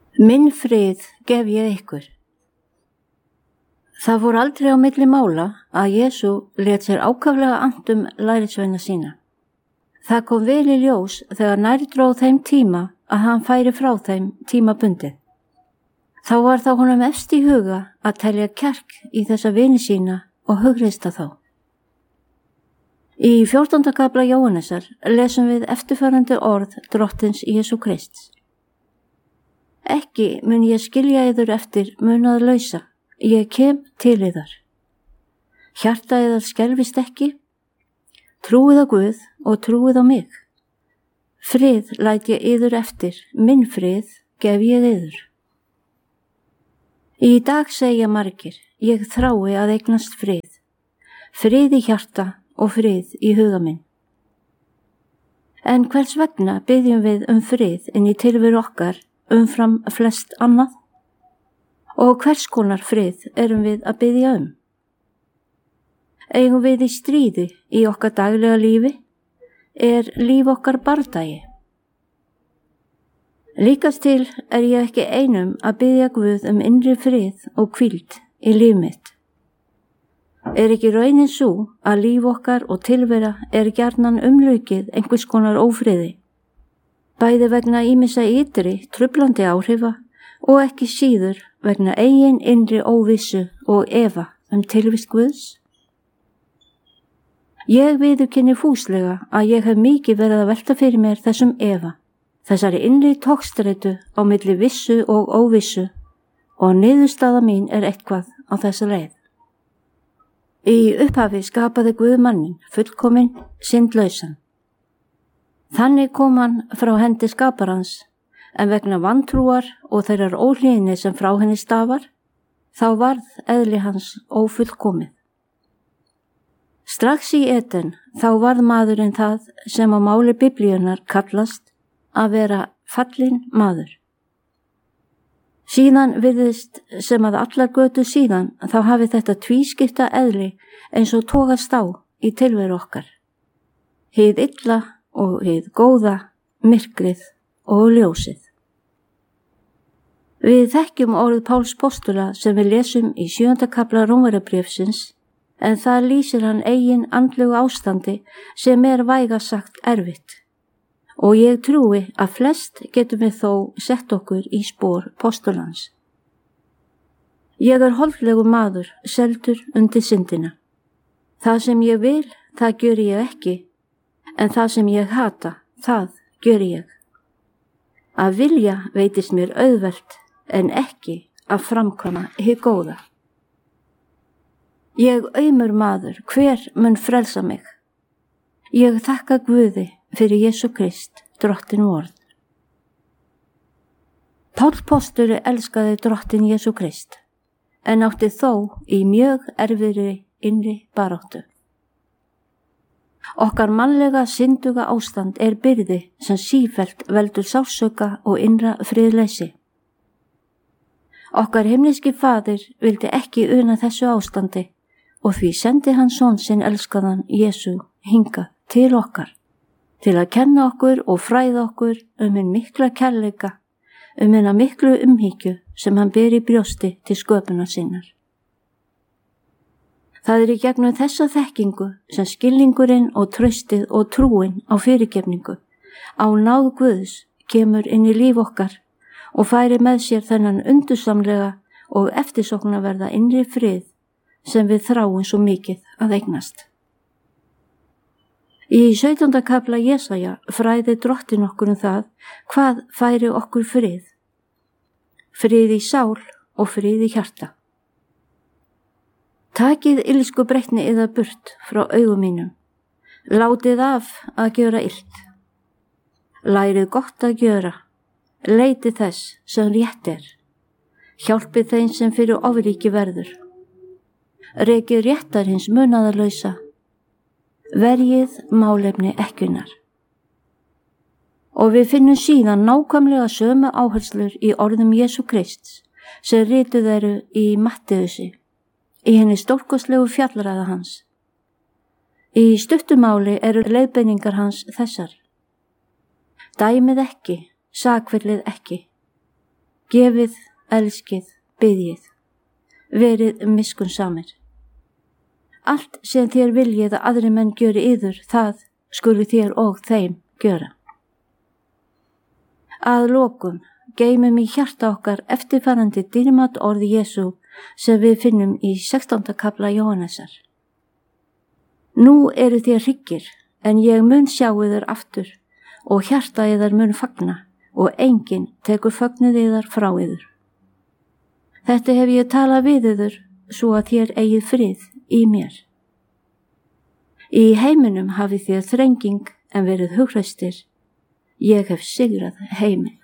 Minn frið gef ég ykkur. Það fór aldrei á milli mála að Jesú lét sér ákaflega annt lærisveina sína. Það kom vel í ljós þegar nær dró þeim tíma að hann færi frá þeim tímabundið. Þá var það honum efst í huga að telja kjark í þessa vini sína og hugreista þá. Í 14. kafla Jóhannesar lesum við eftirfarandi orð Drottins Jesú Krists. Ekki mun ég skilja yður eftir munaðarlausa, ég kem til yðar. Hjarta yðar skelfist ekki, trúið á Guð og trúið á mig. Frið læt ég yður eftir, minn frið gef ég yður. Í dag segja margir, ég þrái að eignast frið, frið í hjarta og frið í huga minn. En hvers vegna biðjum við frið inn í tilveru okkar umfram flest annað? Og hvers konar frið erum við að biðja Eigum við í stríði í okkar daglega lífi? Er líf okkar bardagi? Líkast til er ég ekki einum að biðja Guð innri frið og hvíld í líf mitt. Er ekki raunin sú að líf okkar og tilvera gjarnan umlukið einhvers konar ófriði, bæði vegna ýmissa ytri truflandi áhrifa og ekki síður vegna eigin innri óvissu og efa tilvist Guðs? Ég viðurkenni fúslega að ég hef mikið verið að velta fyrir mér þessum efa, þessari innri togstreitu á milli vissu og óvissu, og niðurstaða mín eitthvað á þessa leið. Í upphafi skapaði Guð manninn fullkominn, syndlausan. Þannig kom hann frá hendi skaparans, en vegna vantrúar og þeirrar óhlýðni sem frá henni stafar, þá varð eðli hans ófullkomið. Strax í Eden þá varð maðurinn það sem á máli Biblíunnar kallast að vera fallinn maður. Síðan virðist sem að allar götur síðan þá hafi þetta tvískipta eðli eins og togast á í tilveru okkar. Hið illa og hið góða, myrkrið og ljósið. Við þekkjum orð Páls postula sem við lesum í 7. kafla Rómverjabréfsins, en það lýsir hann eigin andlegu ástandi sem vægast sagt erfitt. Og ég trúi að flest getum við þó sett okkur í spor postulans. Ég holdlegur maður, seldur undir syndina. Það sem ég vil, það gjöri ég ekki, en það sem ég hata, það gjöri ég. Að vilja veitist mér auðvelt, en ekki að framkvæma hið góða. Ég aumur maður, hver mun frelsa mig? Ég þakka Guði fyrir Jesú Krist, Drottin vorð. Páll postuli elskaði Drottin Jesú Krist, en átti þó í mjög erfiðri innri baráttu. Okkar mannlega synduga ástand byrði sem sífellt veldur sársauka og innra friðleysi. Okkar himneski faðir vildi ekki una þessu ástandi og því sendi hann son sinn elskaðan Jesú hingað til okkar, til að kenna okkur og fræða okkur hinn mikla kærleika, hina miklu umhyggju sem hann ber í brjósti til sköpunar sinnar. Það í gegnum þessa þekkingu sem skilningurinn og traustið og trúin á fyrirgefningu, á náð Guðs kemur inn í líf okkar og færi með sér þennan undursamlega og eftirsóknarverða innri frið sem við þráum svo mikið að eignast. Í 17. kafla Jesaja fræði Drottin okkur það hvað færi okkur frið. Frið í sál og frið í hjarta. Takið illsku breytni yðar burt frá augum mínum. Látið af að gjöra illt. Lærið gott að gjöra. Leitið þess sem rétt Hjálpið þeim sem fyrir ofríki verður. Rekið réttar hins munaðarlausa. Verjið málefni ekkjunnar. Og við finnum síðan nákvæmlega sömu áherslur í orðum Jesú Krists sem rituð í Mattheusi, í henni stórkostlegu fjallræða hans. Í stuttumáli leiðbeiningar hans þessar. Dæmið ekki, sakfellið ekki. Gefið, elskið, biðjið. Verið miskunnsamir. Allt sem þér viljið að aðrir menn gjöri yður, það skulu þér og þeim gjöra. Að lokum geymum í hjarta okkar eftirfarandi dýrmæt orði Jesú sem við finnum í 16. kafla Jóhannesar. Nú eru þér hryggir, en ég mun sjá yður aftur og hjarta yðar mun fagna og enginn tekur fögnuð yðar frá yður. Þetta hef ég talað við yður svo að þér eigið frið í mér. Í heiminum hafið þér þrenging en verið hugræstir. Ég hef sigrað heiminn.